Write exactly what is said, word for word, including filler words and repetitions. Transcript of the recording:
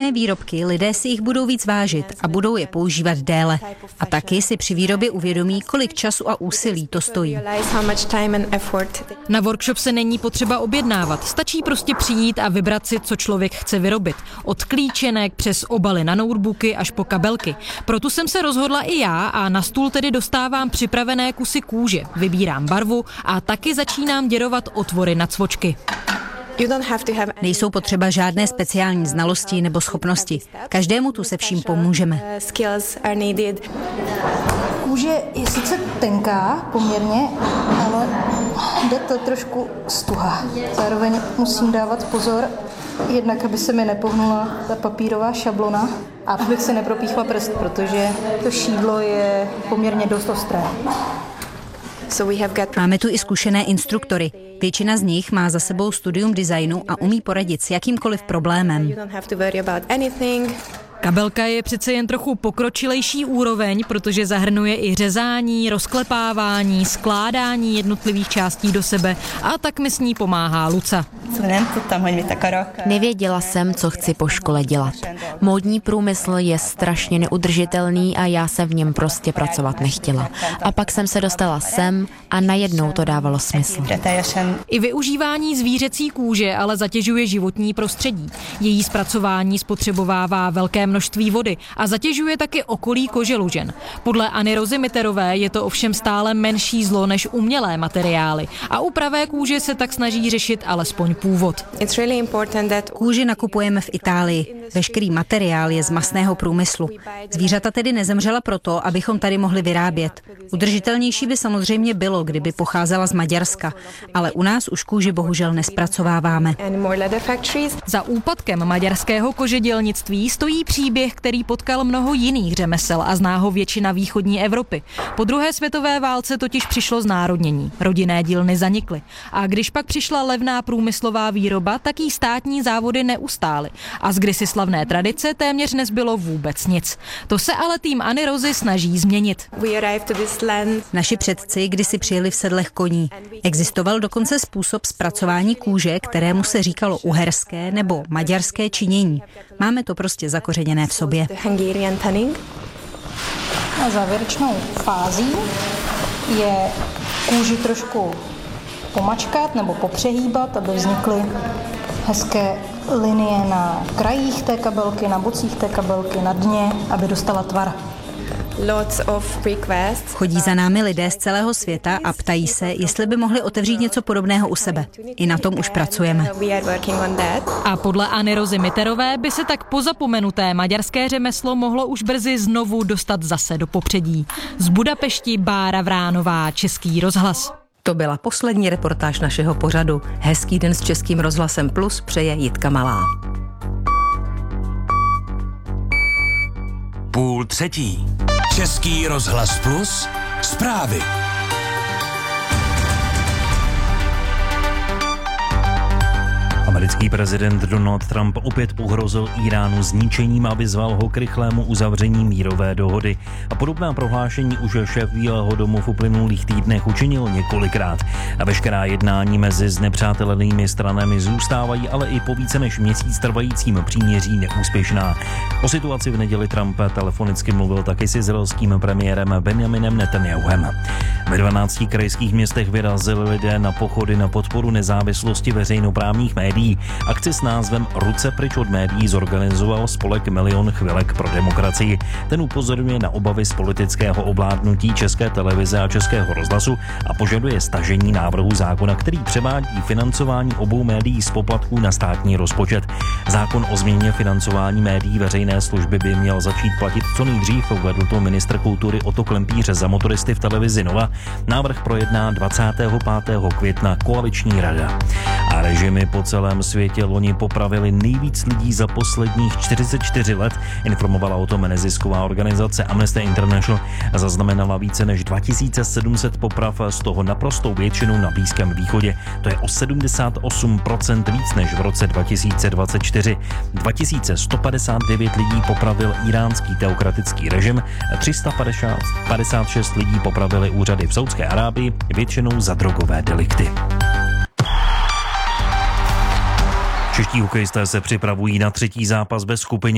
kůžené výrobky lidé si jich budou víc vážit a budou je používat déle. A taky si při výrobě uvědomí, kolik času a úsilí to stojí. Na workshop se není potřeba objednávat, stačí prostě přijít a vybrat si, co člověk chce vyrobit. Od klíčenek přes obaly na notebooky až po kabelky. Proto jsem se rozhodla i já a na stůl tedy dostávám připravené kusy kůže, vybírám barvu a taky začínám děrovat otvory na cvočky. Nejsou potřeba žádné speciální znalosti nebo schopnosti. Každému tu se vším pomůžeme. Kůže je sice tenká poměrně, ale jde to trošku stuha. Zároveň musím dávat pozor, jednak aby se mi nepohnula ta papírová šablona a abych se nepropíchla prst, protože to šídlo je poměrně dost ostré. Máme tu i zkušené instruktory. Většina z nich má za sebou studium designu a umí poradit s jakýmkoliv problémem. Kabelka je přece jen trochu pokročilejší úroveň, protože zahrnuje i řezání, rozklepávání, skládání jednotlivých částí do sebe a tak mi s ní pomáhá Luca. Nevěděla jsem, co chci po škole dělat. Módní průmysl je strašně neudržitelný a já jsem v něm prostě pracovat nechtěla. A pak jsem se dostala sem a najednou to dávalo smysl. I využívání zvířecí kůže ale zatěžuje životní prostředí. Její zpracování spotřebovává velké množství vody a zatěžuje taky okolí koželu žen. Podle Anny Rozy Mitterové je to ovšem stále menší zlo než umělé materiály a u pravé kůže se tak snaží řešit alespoň původ. Kůži nakupujeme v Itálii. Veškerý materiál je z masného průmyslu. Zvířata tedy nezemřela proto, abychom tady mohli vyrábět. Udržitelnější by samozřejmě bylo, kdyby pocházela z Maďarska, ale u nás už kůži bohužel nespracováváme. Za úpadkem maďarského kožedělnictví stojí příběh, který potkal mnoho jiných řemesel a zná ho většina východní Evropy. Po druhé světové válce totiž přišlo znárodnění. Rodinné dílny zanikly. A když pak přišla levná průmyslová výroba, tak jí státní závody neustály. A z kdysi slavné tradice téměř nezbylo vůbec nic. To se ale tým Anny Rozy snaží změnit. Naši předci kdysi přijeli v sedlech koní. Existoval dokonce způsob zpracování kůže, kterému se říkalo uherské nebo maďarské činění. Máme to prostě zakořeněné v sobě. A závěrečnou fází je kůži trošku pomačkat nebo popřehýbat, aby vznikly hezké linie na krajích té kabelky, na bocích té kabelky, na dně, aby dostala tvar. Chodí za námi lidé z celého světa a ptají se, jestli by mohli otevřít něco podobného u sebe. I na tom už pracujeme. A podle Anny Rozy Mitterové by se tak pozapomenuté maďarské řemeslo mohlo už brzy znovu dostat zase do popředí. Z Budapešti Bára Vránová, Český rozhlas. To byla poslední reportáž našeho pořadu. Hezký den s Českým rozhlasem Plus přeje Jitka Malá. Půl třetí. Český rozhlas Plus. Zprávy. Americký prezident Donald Trump opět pohrozil Íránu zničením a vyzval ho k rychlému uzavření mírové dohody. A podobná prohlášení už šéf Bílého domu v uplynulých týdnech učinil několikrát. A veškerá jednání mezi znepřátelenými stranami zůstávají ale i po více než měsíc trvajícím příměří neúspěšná. O situaci v neděli Trump telefonicky mluvil taky s izraelským premiérem Benjaminem Netanjahuem. Ve dvanácti krajských městech vyrazili lidé na pochody na podporu nezávislosti veřejnoprávních médií. Akci s názvem Ruce pryč od médií zorganizoval spolek Milion chvilek pro demokracii. Ten upozorňuje na obavy z politického ovládnutí České televize a Českého rozhlasu a požaduje stažení návrhu zákona, který převádí financování obou médií z poplatků na státní rozpočet. Zákon o změně financování médií veřejné služby by měl začít platit co nejdřív, uvedl to ministr kultury Otto Klempíř za motoristy v televizi Nova. Návrh projedná dvacátého pátého května koaliční rada. A režimy po celém světě loni popravili nejvíc lidí za posledních čtyřicet čtyři let, informovala o tom nezisková organizace Amnesty International. Zaznamenala více než dva tisíce sedm set poprav, z toho naprostou většinu na Blízkém východě. To je o sedmdesát osm procent víc než v roce dva tisíce dvacet čtyři. dva tisíce sto padesát devět lidí popravil iránský teokratický režim, tři sta padesát šest lidí popravili úřady v Saúdské Arábii, většinou za drogové delikty. Čeští hokejisté se připravují na třetí zápas ve skupině